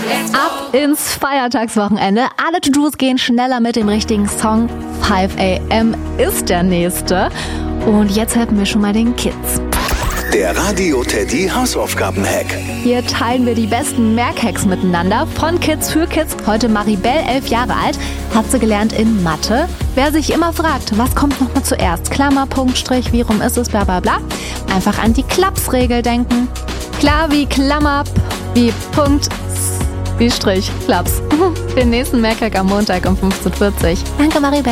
Ab ins Feiertagswochenende. Alle To-Dos gehen schneller mit dem richtigen Song. 5 AM ist der nächste. Und jetzt helfen wir schon mal den Kids. Der Radio Teddy Hausaufgaben-Hack. Hier teilen wir die besten Merkhacks miteinander. Von Kids für Kids. Heute Maribel, 11 Jahre alt, hat sie gelernt in Mathe. Wer sich immer fragt, was kommt nochmal zuerst? Klammer, Punkt, Strich, wie rum ist es, bla bla bla. Einfach an die Klapsregel denken. Klar wie Klammer, wie Punkt, wie Strich, Klaps. Den nächsten Merkhack am Montag um 15:40 Uhr. Danke, Maribel.